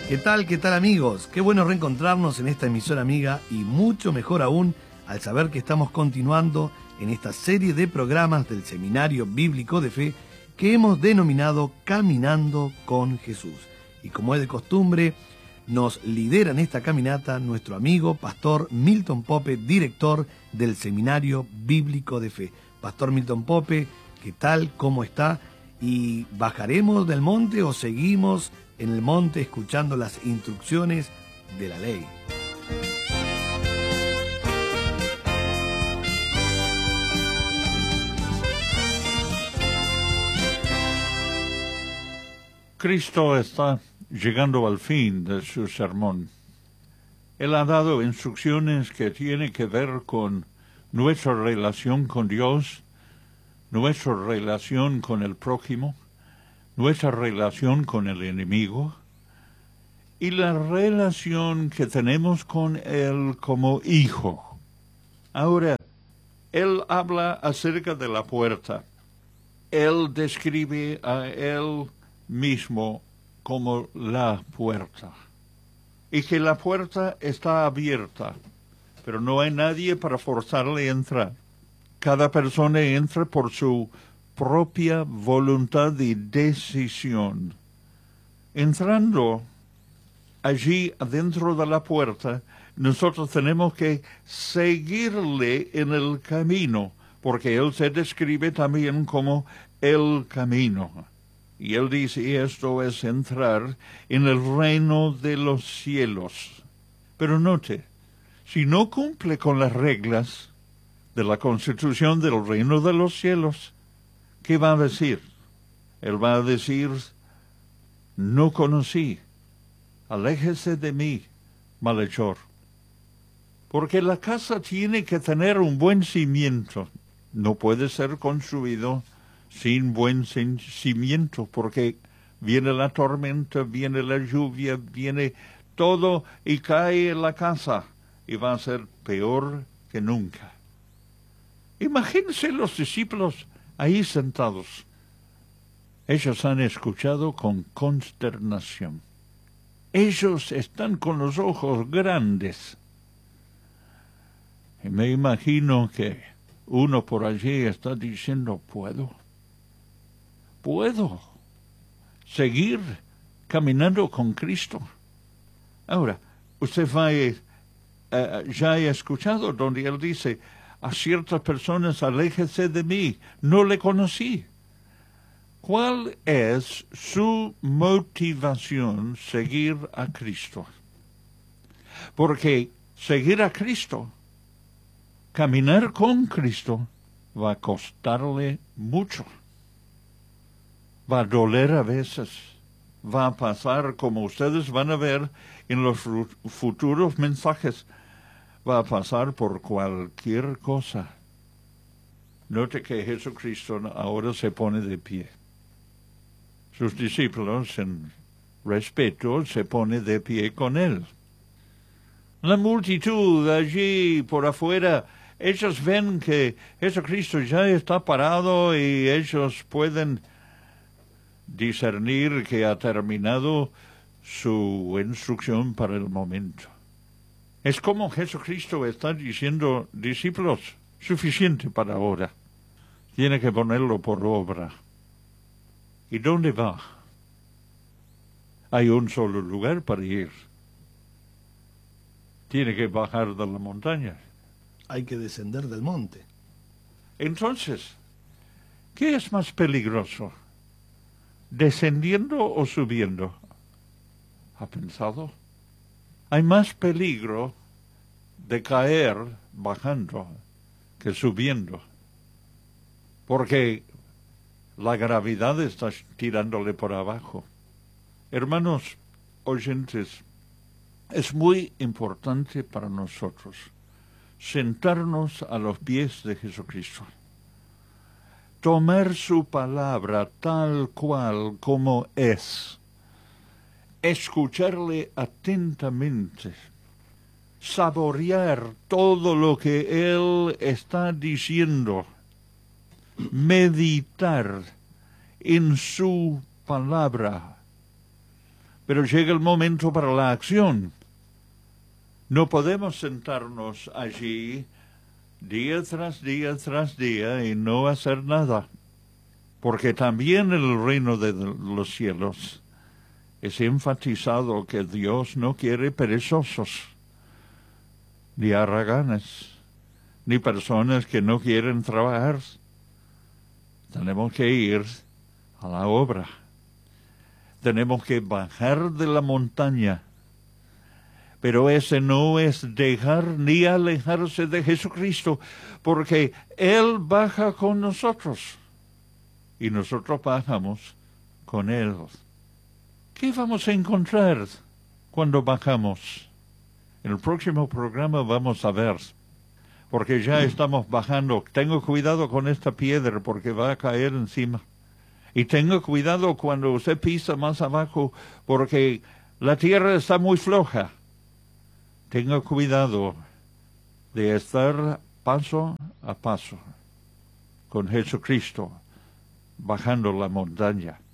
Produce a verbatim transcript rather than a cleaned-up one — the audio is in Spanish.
¿Qué tal, qué tal amigos? Qué bueno reencontrarnos en esta emisora amiga y mucho mejor aún al saber que estamos continuando en esta serie de programas del Seminario Bíblico de Fe que hemos denominado Caminando con Jesús. Y como es de costumbre, nos lidera en esta caminata nuestro amigo Pastor Milton Pope, director del Seminario Bíblico de Fe. Pastor Milton Pope, ¿qué tal? ¿Cómo está? ¿Y bajaremos del monte o seguimos en el monte escuchando las instrucciones de la ley? Cristo está llegando al fin de su sermón. Él ha dado instrucciones que tienen que ver con nuestra relación con Dios, nuestra relación con el prójimo, nuestra relación con el enemigo y la relación que tenemos con Él como hijo. Ahora, Él habla acerca de la puerta. Él describe a Él mismo como la puerta. Y que la puerta está abierta, pero no hay nadie para forzarle a entrar. Cada persona entra por su propia voluntad y decisión. Entrando allí adentro de la puerta, nosotros tenemos que seguirle en el camino, porque Él se describe también como el camino. Y Él dice, esto es entrar en el reino de los cielos. Pero note, si no cumple con las reglas de la constitución del reino de los cielos, ¿qué va a decir? Él va a decir, no conocí, aléjese de mí, malhechor. Porque la casa tiene que tener un buen cimiento. No puede ser construido sin buen cimiento, porque viene la tormenta, viene la lluvia, viene todo y cae en la casa y va a ser peor que nunca. Imagínense los discípulos ahí sentados. Ellos han escuchado con consternación. Ellos están con los ojos grandes. Y me imagino que uno por allí está diciendo, ¿puedo? ¿Puedo seguir caminando con Cristo? Ahora, usted va, eh, ya ha escuchado donde Él dice, a ciertas personas, aléjese de mí, no le conocí. ¿Cuál es su motivación seguir a Cristo? Porque seguir a Cristo, caminar con Cristo, va a costarle mucho. Va a doler a veces. Va a pasar, como ustedes van a ver en los futuros mensajes, va a pasar por cualquier cosa. Note que Jesucristo ahora se pone de pie. Sus discípulos, en respeto, se pone de pie con Él. La multitud allí por afuera, ellos ven que Jesucristo ya está parado y ellos pueden discernir que ha terminado su instrucción para el momento. Es como Jesucristo está diciendo, discípulos, suficiente para ahora. Tiene que ponerlo por obra. ¿Y dónde va? Hay un solo lugar para ir. Tiene que bajar de la montaña. Hay que descender del monte. Entonces, ¿qué es más peligroso? ¿Descendiendo o subiendo? ¿Ha pensado? Hay más peligro de caer bajando que subiendo. Porque la gravedad está tirándole por abajo. Hermanos oyentes, es muy importante para nosotros sentarnos a los pies de Jesucristo. Tomar su palabra tal cual como es. Escucharle atentamente. Saborear todo lo que Él está diciendo. Meditar en su palabra. pero llega el momento para la acción. No podemos sentarnos allí día tras día tras día y no hacer nada, porque también en el reino de los cielos es enfatizado que Dios no quiere perezosos, ni haraganes, ni personas que no quieren trabajar. Tenemos que ir a la obra. Tenemos que bajar de la montaña. Pero ese no es dejar ni alejarse de Jesucristo, porque Él baja con nosotros y nosotros bajamos con Él. ¿Qué vamos a encontrar cuando bajamos? En el próximo programa vamos a ver, porque ya estamos bajando. Tengo cuidado con esta piedra porque va a caer encima. Y tenga cuidado cuando usted pisa más abajo porque la tierra está muy floja. Tenga cuidado de estar paso a paso con Jesucristo bajando la montaña.